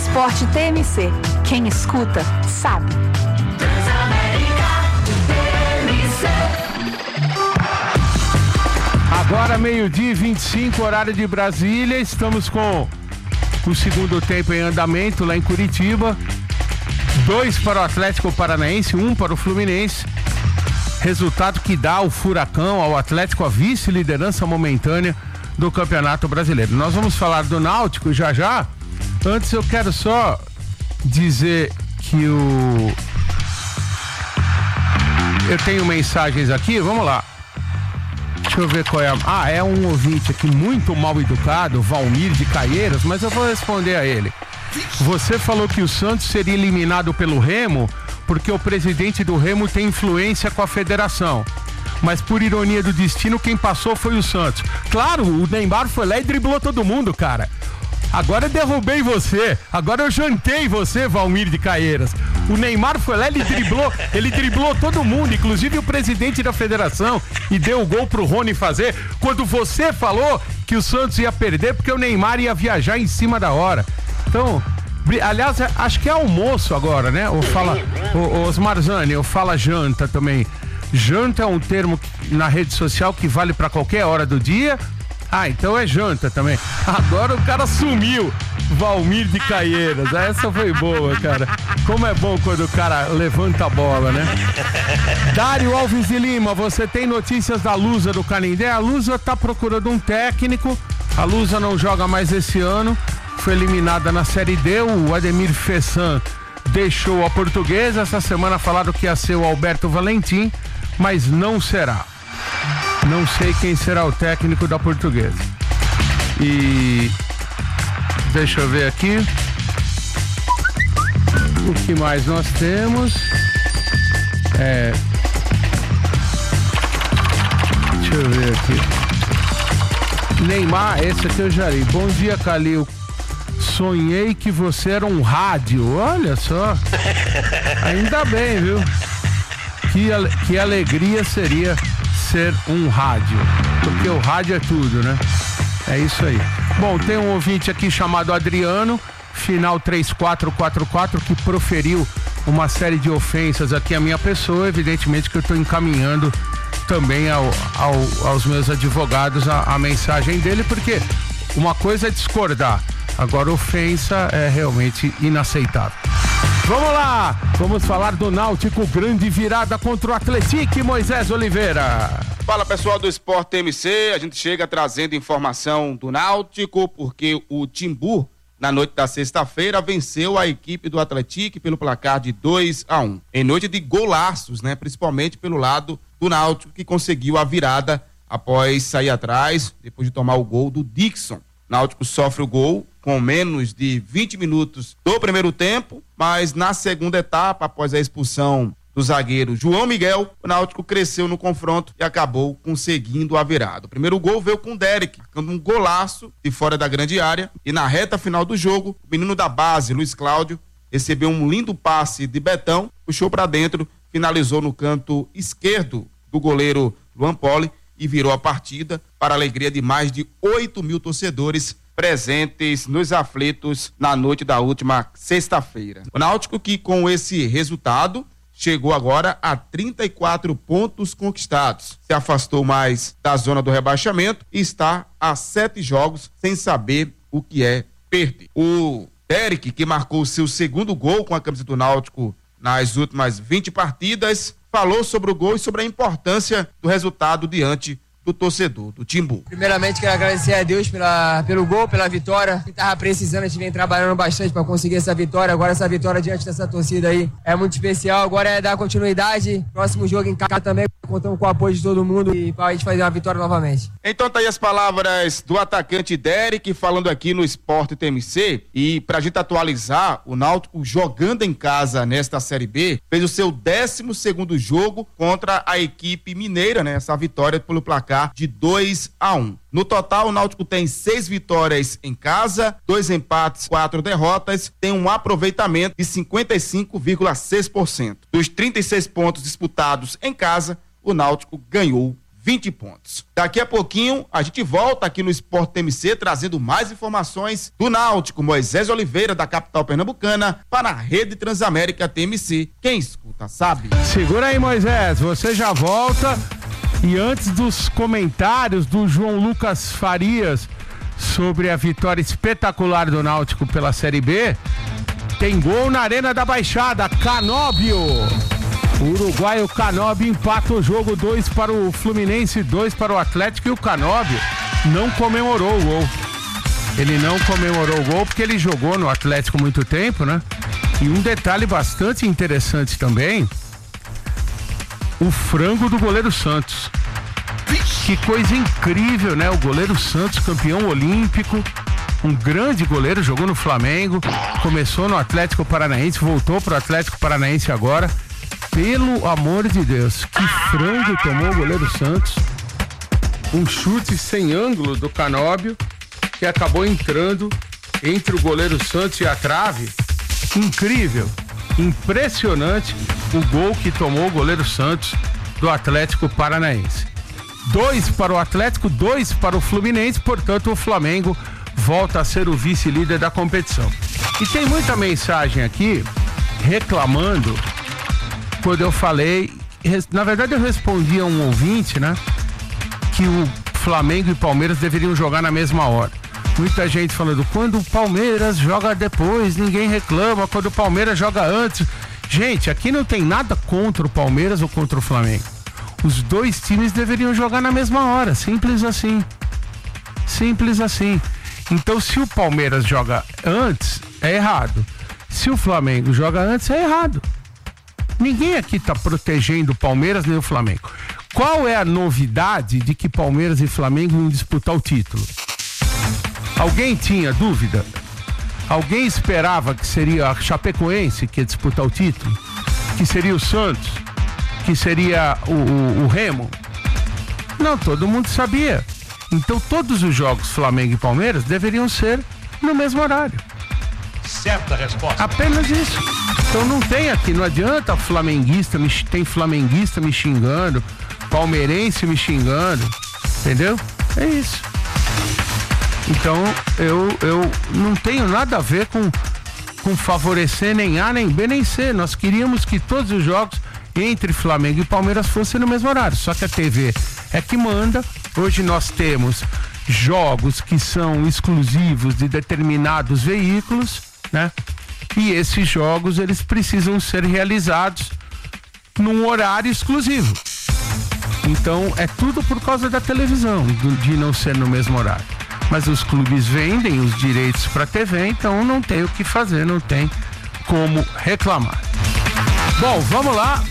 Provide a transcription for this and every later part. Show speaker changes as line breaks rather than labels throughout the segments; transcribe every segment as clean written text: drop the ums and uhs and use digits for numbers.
Esporte TMC. Quem escuta, sabe.
Agora 12:25, horário de Brasília. Estamos com o segundo tempo em andamento lá em Curitiba. 2 para o Atlético Paranaense, 1 para o Fluminense. Resultado que dá ao Furacão, ao Atlético, a vice-liderança momentânea do Campeonato Brasileiro. Nós vamos falar do Náutico já já. Antes eu quero só dizer que eu tenho mensagens aqui, vamos lá. Deixa eu ver qual é é um ouvinte aqui muito mal educado, Valmir de Caieiras, mas eu vou responder a ele. Você falou que o Santos seria eliminado pelo Remo porque o presidente do Remo tem influência com a federação. Mas por ironia do destino, quem passou foi o Santos. Claro, o Neymar foi lá e driblou todo mundo, cara. Agora eu derrubei você, agora eu jantei você, Valmir de Caieiras. O Neymar foi lá, ele driblou todo mundo, inclusive o presidente da federação, e deu o gol pro Rony fazer, quando você falou que o Santos ia perder porque o Neymar ia viajar em cima da hora. Então, aliás, acho que é almoço agora, né? Ou fala, Osmar Zani, ou fala janta também. Janta é um termo na rede social que vale pra qualquer hora do dia. Então é janta também. Agora o cara sumiu, Valmir de Caieiras. Essa foi boa, cara. Como é bom quando o cara levanta a bola, né? Dário Alves de Lima, você tem notícias da Lusa do Canindé? A Lusa tá procurando um técnico. A Lusa não joga mais esse ano. Foi eliminada na Série D. O Ademir Fessan deixou a Portuguesa. Essa semana falaram que ia ser o Alberto Valentim, mas não será. Não sei quem será o técnico da Portuguesa. E deixa eu ver aqui. O que mais nós temos? Deixa eu ver aqui. Neymar, esse aqui eu já li. Bom dia, Calil. Sonhei que você era um rádio. Olha só. Ainda bem, viu? Que alegria seria ser um rádio, porque o rádio é tudo, né? É isso aí. Bom, tem um ouvinte aqui chamado Adriano, final 3444, que proferiu uma série de ofensas aqui à minha pessoa. Evidentemente que eu estou encaminhando também aos meus advogados a mensagem dele, porque uma coisa é discordar, agora ofensa é realmente inaceitável. Vamos lá, vamos falar do Náutico, grande virada contra o Atlético, Moisés Oliveira.
Fala, pessoal do Esporte TMC, a gente chega trazendo informação do Náutico, porque o Timbu, na noite da sexta-feira, venceu a equipe do Atlético pelo placar de 2-1. Em noite de golaços, né, principalmente pelo lado do Náutico, que conseguiu a virada após sair atrás, depois de tomar o gol do Dixon. Náutico sofre o gol com menos de 20 minutos do primeiro tempo, mas na segunda etapa, após a expulsão do zagueiro João Miguel, o Náutico cresceu no confronto e acabou conseguindo a virada. O primeiro gol veio com o Derek, dando um golaço de fora da grande área, e na reta final do jogo, o menino da base, Luiz Cláudio, recebeu um lindo passe de Betão, puxou para dentro, finalizou no canto esquerdo do goleiro Luan Poli e virou a partida, para a alegria de mais de 8.000 torcedores presentes nos aflitos na noite da última sexta-feira. O Náutico, que com esse resultado chegou agora a 34 pontos conquistados, se afastou mais da zona do rebaixamento e está a 7 jogos sem saber o que é perder. O Derek, que marcou seu segundo gol com a camisa do Náutico nas últimas 20 partidas, falou sobre o gol e sobre a importância do resultado diante do torcedor, do Timbu.
Primeiramente, quero agradecer a Deus pelo gol, pela vitória. Que tava precisando, a gente vem trabalhando bastante para conseguir essa vitória. Agora essa vitória diante dessa torcida aí é muito especial. Agora é dar continuidade. Próximo jogo em casa também, contamos com o apoio de todo mundo e para a gente fazer uma vitória novamente.
Então tá aí as palavras do atacante Derek falando aqui no Esporte TMC. E pra gente atualizar, o Náutico jogando em casa nesta Série B, fez o seu 12º jogo contra a equipe mineira, né? Essa vitória pelo placar de 2-1. No total, o Náutico tem 6 vitórias em casa, 2 empates, 4 derrotas, tem um aproveitamento de 55,6%. Dos 36 pontos disputados em casa, o Náutico ganhou 20 pontos. Daqui a pouquinho a gente volta aqui no Sport TMC trazendo mais informações do Náutico. Moisés Oliveira, da capital pernambucana, para a Rede Transamérica TMC. Quem escuta sabe.
Segura aí, Moisés, você já volta. E antes dos comentários do João Lucas Farias sobre a vitória espetacular do Náutico pela Série B, tem gol na Arena da Baixada, Canóbio. O uruguaio Canóbio empata o jogo, 2 para o Fluminense, 2 para o Atlético, e o Canóbio não comemorou o gol. Ele não comemorou o gol porque ele jogou no Atlético muito tempo, né? E um detalhe bastante interessante também, o frango do goleiro Santos. Que coisa incrível, né? O goleiro Santos, campeão olímpico, um grande goleiro, jogou no Flamengo, começou no Atlético Paranaense, voltou pro Atlético Paranaense agora. Pelo amor de Deus, que frango tomou o goleiro Santos. Um chute sem ângulo do Canóbio, que acabou entrando entre o goleiro Santos e a trave. Incrível, impressionante o gol que tomou o goleiro Santos do Atlético Paranaense. 2 para o Atlético, 2 para o Fluminense, portanto o Flamengo volta a ser o vice-líder da competição. E tem muita mensagem aqui reclamando. Quando eu falei, na verdade eu respondi a um ouvinte, né, que o Flamengo e Palmeiras deveriam jogar na mesma hora. Muita gente falando, quando o Palmeiras joga depois, ninguém reclama, quando o Palmeiras joga antes. Gente, aqui não tem nada contra o Palmeiras ou contra o Flamengo. Os dois times deveriam jogar na mesma hora, simples assim. Simples assim. Então, se o Palmeiras joga antes, é errado. Se o Flamengo joga antes, é errado. Ninguém aqui está protegendo o Palmeiras nem o Flamengo. Qual é a novidade de que Palmeiras e Flamengo iam disputar o título? Alguém tinha dúvida? Alguém esperava que seria a Chapecoense que ia disputar o título? Que seria o Santos? Que seria o Remo? Não, todo mundo sabia. Então todos os jogos Flamengo e Palmeiras deveriam ser no mesmo horário.
Certa resposta.
Apenas isso. Então não tem aqui, não adianta tem flamenguista me xingando, palmeirense me xingando, entendeu? É isso. Então eu não tenho nada a ver com favorecer nem A, nem B, nem C. Nós queríamos que todos os jogos entre Flamengo e Palmeiras fossem no mesmo horário. Só que a TV é que manda. Hoje nós temos jogos que são exclusivos de determinados veículos, né? E esses jogos, eles precisam ser realizados num horário exclusivo. Então, é tudo por causa da televisão, de não ser no mesmo horário. Mas os clubes vendem os direitos para a TV, então não tem o que fazer, não tem como reclamar. Bom, vamos lá,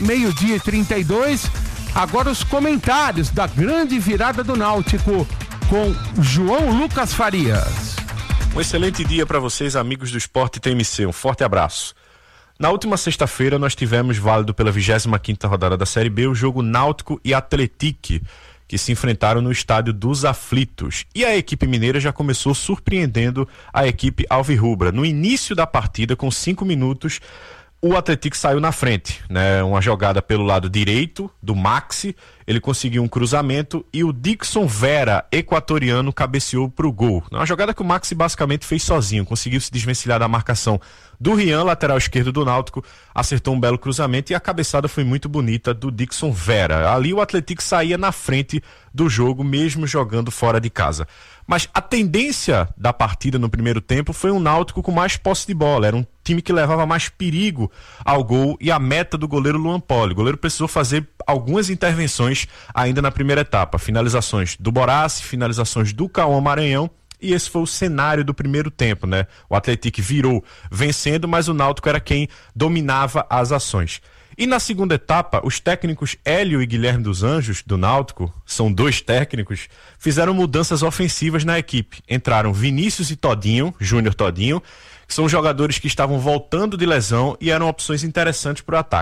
12:32. Agora os comentários da grande virada do Náutico com João Lucas Farias.
Um excelente dia para vocês, amigos do Sport TMC. Um forte abraço. Na última sexta-feira nós tivemos, válido pela 25ª rodada da Série B, o jogo Náutico e Atlético, que se enfrentaram no estádio dos Aflitos. E a equipe mineira já começou surpreendendo a equipe alvirrubra. No início da partida, com 5 minutos, o Atlético saiu na frente, né? Uma jogada pelo lado direito do Maxi, ele conseguiu um cruzamento e o Dixon Vera, equatoriano, cabeceou pro gol. Uma jogada que o Maxi basicamente fez sozinho, conseguiu se desvencilhar da marcação do Rian, lateral esquerdo do Náutico, acertou um belo cruzamento e a cabeçada foi muito bonita do Dixon Vera. Ali o Atlético saía na frente do jogo, mesmo jogando fora de casa. Mas a tendência da partida no primeiro tempo foi um Náutico com mais posse de bola, era um time que levava mais perigo ao gol e a meta do goleiro Luan Poli. O goleiro precisou fazer algumas intervenções ainda na primeira etapa, finalizações do Borassi, finalizações do Cauã Maranhão, e esse foi o cenário do primeiro tempo, né? O Atlético virou vencendo, mas o Náutico era quem dominava as ações. E na segunda etapa, os técnicos Hélio e Guilherme dos Anjos, do Náutico, são 2 técnicos, fizeram mudanças ofensivas na equipe. Entraram Vinícius e Todinho, Júnior Todinho, que são jogadores que estavam voltando de lesão e eram opções interessantes para o ataque.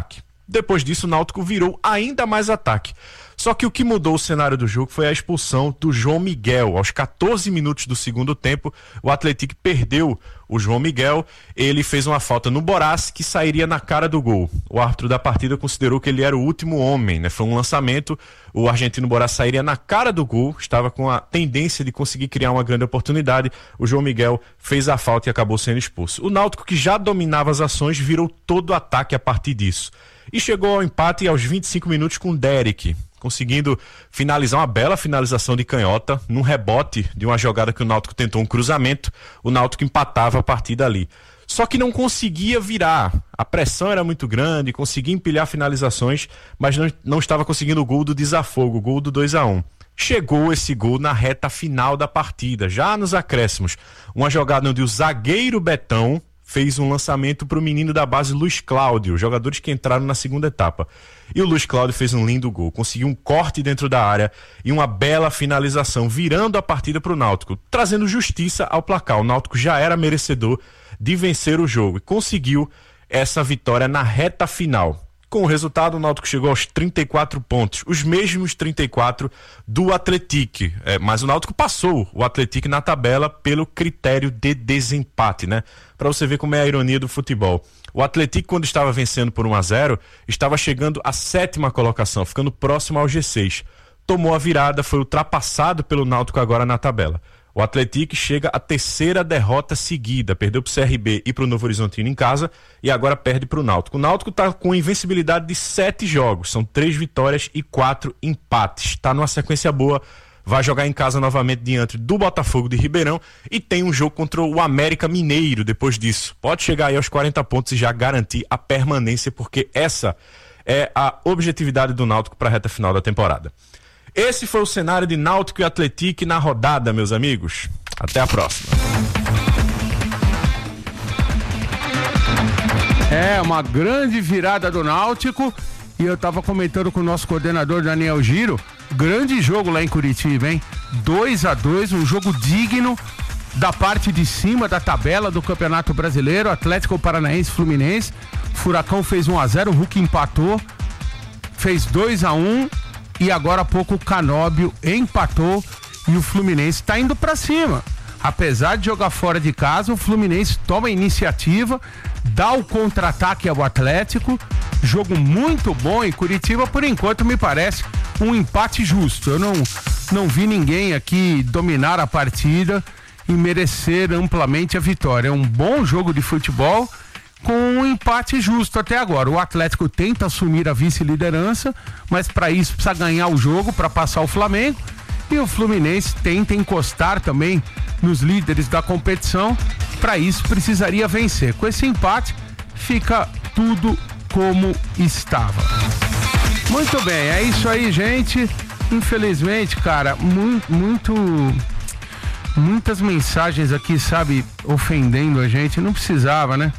Depois disso, o Náutico virou ainda mais ataque. Só que o que mudou o cenário do jogo foi a expulsão do João Miguel. Aos 14 minutos do segundo tempo, o Atlético perdeu o João Miguel. Ele fez uma falta no Boraz, que sairia na cara do gol. O árbitro da partida considerou que ele era o último homem, né? Foi um lançamento, o argentino Boraz sairia na cara do gol, estava com a tendência de conseguir criar uma grande oportunidade. O João Miguel fez a falta e acabou sendo expulso. O Náutico, que já dominava as ações, virou todo ataque a partir disso. E chegou ao empate aos 25 minutos com o Derek, conseguindo finalizar uma bela finalização de canhota, num rebote de uma jogada que o Náutico tentou um cruzamento, o Náutico empatava a partir dali. Só que não conseguia virar, a pressão era muito grande, conseguia empilhar finalizações, mas não estava conseguindo o gol do desafogo, o gol do 2-1. Chegou esse gol na reta final da partida, já nos acréscimos, uma jogada onde o zagueiro Betão fez um lançamento para o menino da base Luiz Cláudio, jogadores que entraram na segunda etapa. E o Luiz Cláudio fez um lindo gol, conseguiu um corte dentro da área e uma bela finalização, virando a partida para o Náutico, trazendo justiça ao placar. O Náutico já era merecedor de vencer o jogo e conseguiu essa vitória na reta final. Com o resultado, o Náutico chegou aos 34 pontos, os mesmos 34 do Atlético, mas o Náutico passou o Atlético na tabela pelo critério de desempate, né? Para você ver como é a ironia do futebol. O Atlético, quando estava vencendo por 1-0, estava chegando à 7ª colocação, ficando próximo ao G6. Tomou a virada, foi ultrapassado pelo Náutico agora na tabela. O Atlético chega à 3ª derrota seguida, perdeu para o CRB e para o Novo Horizontino em casa e agora perde para o Náutico. O Náutico está com invencibilidade de 7 jogos, são 3 vitórias e 4 empates. Está numa sequência boa, vai jogar em casa novamente diante do Botafogo de Ribeirão e tem um jogo contra o América Mineiro depois disso. Pode chegar aí aos 40 pontos e já garantir a permanência, porque essa é a objetividade do Náutico para a reta final da temporada. Esse foi o cenário de Náutico e Atlético na rodada, meus amigos. Até a próxima.
É, uma grande virada do Náutico. E eu tava comentando com o nosso coordenador Daniel Giro. Grande jogo lá em Curitiba, hein? 2-2, um jogo digno da parte de cima da tabela do Campeonato Brasileiro. Atlético Paranaense, Fluminense. Furacão fez 1-0, o Hulk empatou. Fez 2-1. E agora há pouco o Canóbio empatou e o Fluminense está indo para cima. Apesar de jogar fora de casa, o Fluminense toma a iniciativa, dá o contra-ataque ao Atlético. Jogo muito bom em Curitiba, por enquanto me parece um empate justo. Eu não vi ninguém aqui dominar a partida e merecer amplamente a vitória. É um bom jogo de futebol com um empate justo até agora. O Atlético tenta assumir a vice-liderança, mas para isso precisa ganhar o jogo para passar o Flamengo, e o Fluminense tenta encostar também nos líderes da competição. Para isso precisaria vencer. Com esse empate fica tudo como estava. Muito bem, é isso aí, gente. Infelizmente, cara, muitas mensagens aqui, sabe, ofendendo a gente. Não precisava, né?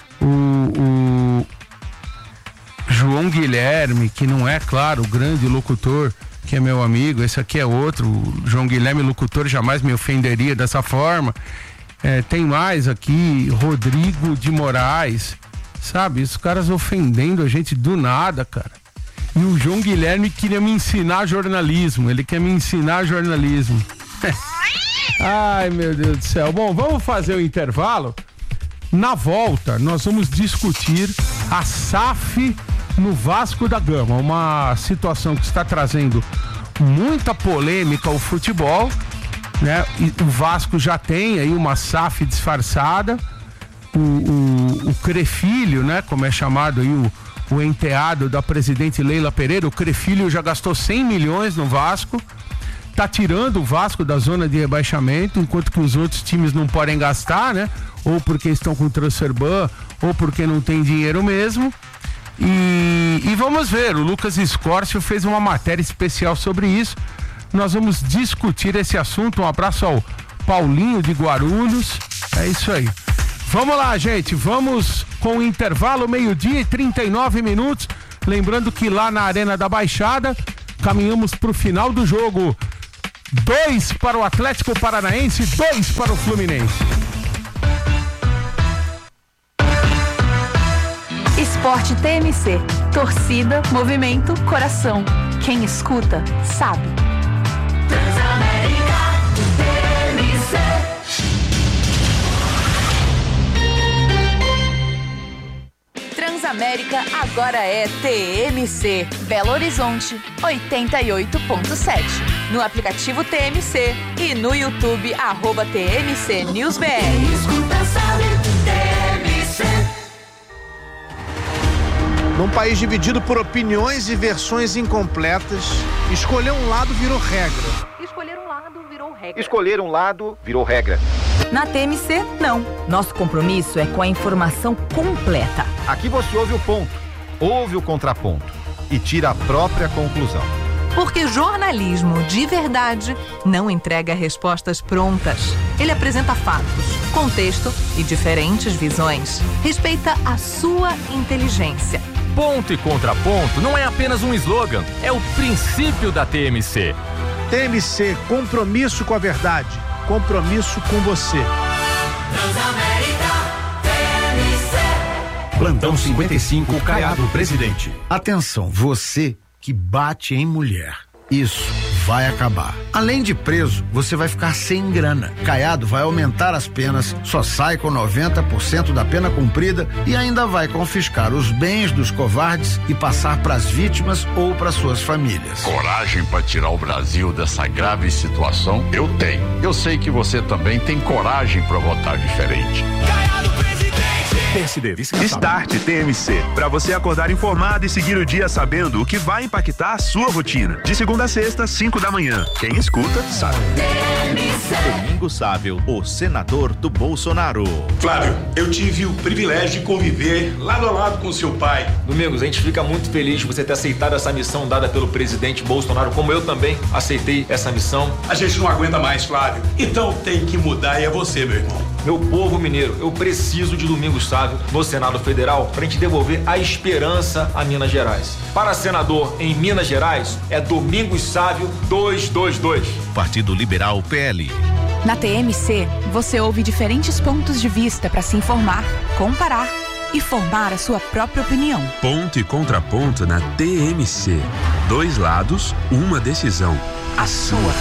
O João Guilherme, que não é, claro, o grande locutor, que é meu amigo, esse aqui é outro. O João Guilherme, locutor, jamais me ofenderia dessa forma. Tem mais aqui, Rodrigo de Moraes, sabe? Os caras ofendendo a gente do nada, cara. E o João Guilherme queria me ensinar jornalismo, ele quer me ensinar jornalismo. Ai, meu Deus do céu. Bom, vamos fazer o intervalo. Na volta, nós vamos discutir a SAF no Vasco da Gama, uma situação que está trazendo muita polêmica ao futebol, né? E o Vasco já tem aí uma SAF disfarçada, o Crefilho, né? Como é chamado aí o enteado da presidente Leila Pereira, o Crefilho já gastou 100 milhões no Vasco, tá tirando o Vasco da zona de rebaixamento, enquanto que os outros times não podem gastar, né? Ou porque estão com transfer ban, ou porque não tem dinheiro mesmo. E vamos ver, o Lucas Escórcio fez uma matéria especial sobre isso. Nós vamos discutir esse assunto. Um abraço ao Paulinho de Guarulhos. É isso aí. Vamos lá, gente, vamos com o intervalo, 12h39. Lembrando que lá na Arena da Baixada, caminhamos para o final do jogo. 2 para o Atlético Paranaense, 2 para o Fluminense.
Esporte TMC. Torcida, movimento, coração. Quem escuta, sabe.
Transamérica TMC.
Transamérica agora é TMC. Belo Horizonte, 88.7. No aplicativo TMC e no YouTube, @TMC NewsBR.
Quem escuta sabe, TMC.
Num país dividido por opiniões e versões incompletas, escolher um lado virou regra.
Escolher um lado virou regra.
Na TMC, não. Nosso compromisso é com a informação completa.
Aqui você ouve o ponto, ouve o contraponto e tira a própria conclusão.
Porque jornalismo de verdade não entrega respostas prontas. Ele apresenta fatos, contexto e diferentes visões. Respeita a sua inteligência.
Ponto e contraponto não é apenas um slogan, é o princípio da TMC.
TMC, compromisso com a verdade, compromisso com você.
Transamérica TMC.
Plantão 55, Caiado, presidente. Atenção, você que bate em mulher. Isso vai acabar. Além de preso, você vai ficar sem grana. Caiado vai aumentar as penas, só sai com 90% da pena cumprida e ainda vai confiscar os bens dos covardes e passar para as vítimas ou para suas famílias.
Coragem para tirar o Brasil dessa grave situação? Eu tenho. Eu sei que você também tem coragem para votar diferente.
Caiado, presidente.
Start TMC, para você acordar informado e seguir o dia sabendo o que vai impactar a sua rotina. De segunda a sexta, 5 da manhã. Quem escuta, sabe.
Domingos Sávio, o senador do Bolsonaro.
Flávio, eu tive o privilégio de conviver lado a lado com seu pai.
Domingos, a gente fica muito feliz de você ter aceitado essa missão dada pelo presidente Bolsonaro, como eu também aceitei essa missão.
A gente não aguenta mais, Flávio. Então tem que mudar e é você, meu irmão.
Meu povo mineiro, eu preciso de Domingos Sávio no Senado Federal pra gente devolver a esperança a Minas Gerais. Para senador em Minas Gerais, é Domingos Sávio 222.
Partido Liberal PL.
Na TMC, você ouve diferentes pontos de vista para se informar, comparar e formar a sua própria opinião.
Ponto e contraponto na TMC. 2 lados, uma decisão. A sua.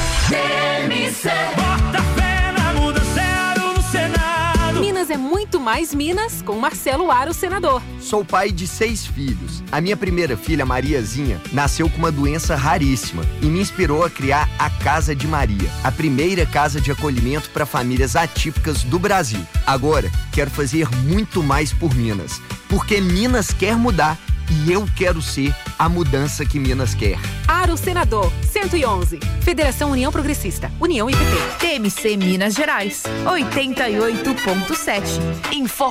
TMC. Bota fé na mudança no Senado.
Minas é muito mais Minas com Marcelo Aro, senador.
Sou pai de 6 filhos. A minha primeira filha, Mariazinha, nasceu com uma doença raríssima e me inspirou a criar a Casa de Maria, a primeira casa de acolhimento para famílias atípicas do Brasil. Agora, quero fazer muito mais por Minas, porque Minas quer mudar e eu quero ser a mudança que Minas quer.
Aro, senador, 111. Federação União Progressista, União e PT.
TMC Minas Gerais, 88.7.